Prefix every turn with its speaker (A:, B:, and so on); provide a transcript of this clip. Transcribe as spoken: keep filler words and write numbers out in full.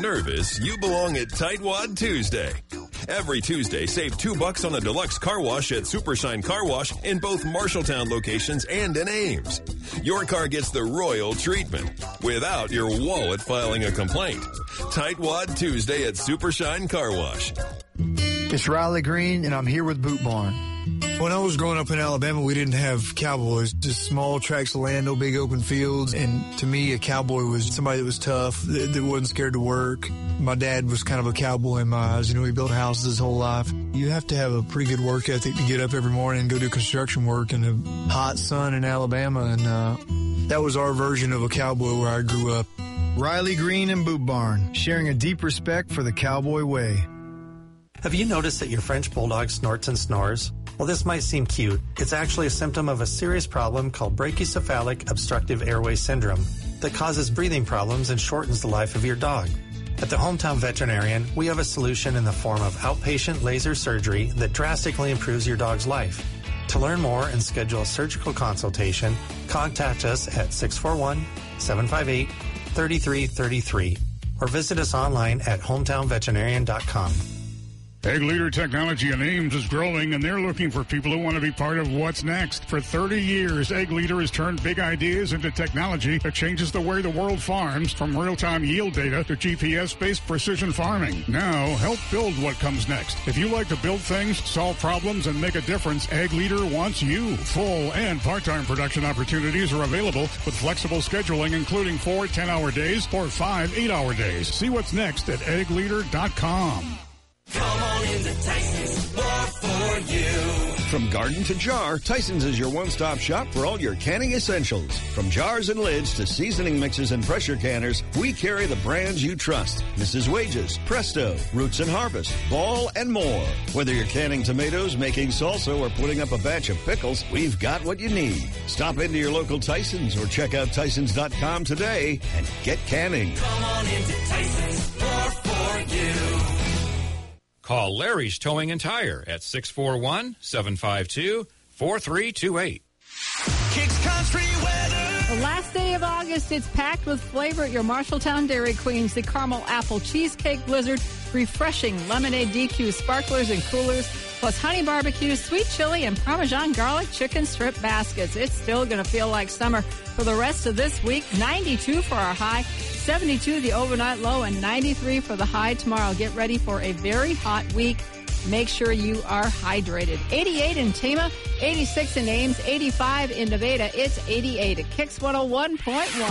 A: nervous, you belong at Tightwad Tuesday. Every Tuesday, save two bucks on a deluxe car wash at Supershine Car Wash in both Marshalltown locations and in Ames. Your car gets the royal treatment without your wallet filing a complaint. Tightwad Tuesday at Supershine Car Wash.
B: It's Riley Green, and I'm here with Boot Barn. When I was growing up in Alabama, we didn't have cowboys, just small tracts of land, no big open fields. And to me, a cowboy was somebody that was tough, that, that wasn't scared to work. My dad was kind of a cowboy in my eyes. You know, he built houses his whole life. You have to have a pretty good work ethic to get up every morning and go do construction work in the hot sun in Alabama. And uh, that was our version of a cowboy where I grew up.
C: Riley Green and Boot Barn, sharing a deep respect for the cowboy way.
D: Have you noticed that your French bulldog snorts and snores? Well, this might seem cute. It's actually a symptom of a serious problem called brachycephalic obstructive airway syndrome that causes breathing problems and shortens the life of your dog. At the Hometown Veterinarian, we have a solution in the form of outpatient laser surgery that drastically improves your dog's life. To learn more and schedule a surgical consultation, contact us at six four one, seven five eight, three three three three or visit us online at hometown veterinarian dot com.
E: Egg Leader Technology in Ames is growing, and they're looking for people who want to be part of what's next. For thirty years, Egg Leader has turned big ideas into technology that changes the way the world farms, from real-time yield data to G P S-based precision farming. Now, help build what comes next. If you like to build things, solve problems, and make a difference, Egg Leader wants you. Full and part-time production opportunities are available with flexible scheduling, including four ten-hour days or five eight-hour days. See what's next at egg leader dot com.
F: Come on into Tyson's, more for you.
G: From garden to jar, Tyson's is your one-stop shop for all your canning essentials. From jars and lids to seasoning mixes and pressure canners, we carry the brands you trust. Missus Wages, Presto, Roots and Harvest, Ball, and more. Whether you're canning tomatoes, making salsa, or putting up a batch of pickles, we've got what you need. Stop into your local Tyson's or check out Tysons dot com today and get canning.
F: Come on into Tyson's, more for you.
H: Call Larry's Towing and Tire at six four one, seven five two, four three two eight.
F: Kicks Country weather.
I: The last day of August, it's packed with flavor at your Marshalltown Dairy Queens. The Caramel Apple Cheesecake Blizzard, refreshing lemonade D Q sparklers and coolers, plus honey barbecue, sweet chili, and Parmesan garlic chicken strip baskets. It's still going to feel like summer for the rest of this week. ninety-two for our high, seventy-two the overnight low, and ninety-three for the high tomorrow. Get ready for a very hot week. Make sure you are hydrated. eighty-eight in Tama, eighty-six in Ames, eighty-five in Nevada. It's eighty-eight at Kicks one oh one point one.